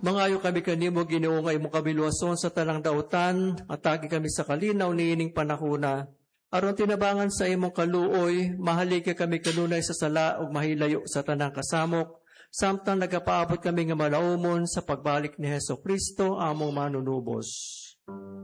Mangayo kami kanimo, Ginoo, nga imong kabiluwason sa tanang dautan, atagi kami sa kalinaw niining panahuna. Aron tinabangan sa imong kaluoy, mahaligi kami kanunay sa sala ug mahilayo sa tanang kasamok, samtang nagapaabot kami nga malaumon sa pagbalik ni Hesukristo among manunubos.